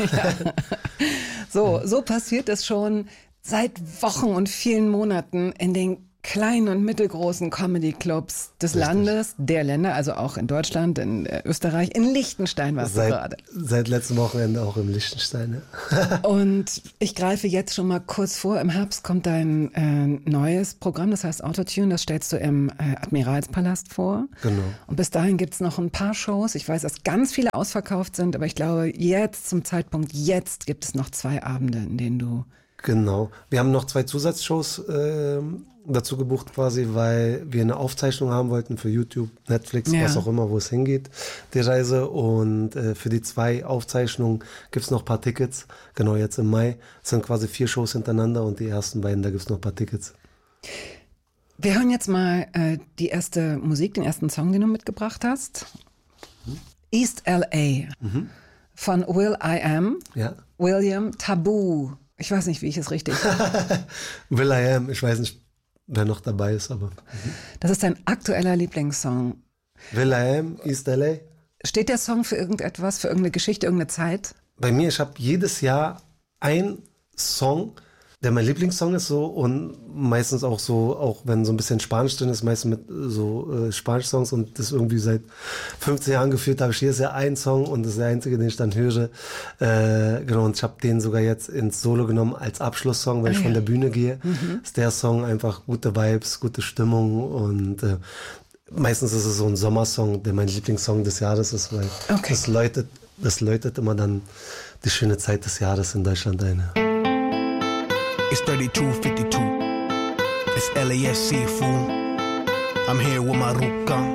Ja. So passiert es schon seit Wochen und vielen Monaten in den kleinen und mittelgroßen Comedy-Clubs des Landes, der Länder, also auch in Deutschland, in Österreich, in Liechtenstein warst du gerade. Seit letztem Wochenende auch im Liechtenstein. Ja. Und ich greife jetzt schon mal kurz vor, im Herbst kommt dein neues Programm, das heißt Autotune, das stellst du im Admiralspalast vor. Genau. Und bis dahin gibt es noch ein paar Shows. Ich weiß, dass ganz viele ausverkauft sind, aber ich glaube, jetzt zum Zeitpunkt jetzt gibt es noch 2 Abende, in denen du... Genau. Wir haben noch 2 Zusatzshows dazu gebucht quasi, weil wir eine Aufzeichnung haben wollten für YouTube, Netflix, was auch immer, wo es hingeht, die Reise. Und für die 2 Aufzeichnungen gibt es noch ein paar Tickets. Genau, jetzt im Mai. Es sind quasi 4 Shows hintereinander und die ersten beiden, da gibt es noch ein paar Tickets. Wir hören jetzt mal die erste Musik, den ersten Song, den du mitgebracht hast. East L.A. von Will I Am. Ja. William Taboo. Ich weiß nicht, wie ich es richtig sage. Will I Am, ich weiß nicht, wer noch dabei ist, aber... Das ist dein aktueller Lieblingssong. Will I Am, East L.A. Steht der Song für irgendetwas, für irgendeine Geschichte, irgendeine Zeit? Bei mir, ich habe jedes Jahr einen Song, der mein Lieblingssong ist so und meistens auch so, auch wenn so ein bisschen Spanisch drin ist, meistens mit so Spanisch-Songs und das irgendwie seit 15 Jahren geführt habe ich jedes Jahr einen Song und das ist der einzige, den ich dann höre. Genau, und ich habe den sogar jetzt ins Solo genommen als Abschlusssong, wenn ich von der Bühne gehe. Ist der Song einfach gute Vibes, gute Stimmung und meistens ist es so ein Sommersong, der mein Lieblingssong des Jahres ist, weil das läutet immer dann die schöne Zeit des Jahres in Deutschland ein. It's 3252. It's LASC, fool. I'm here with my Ruka.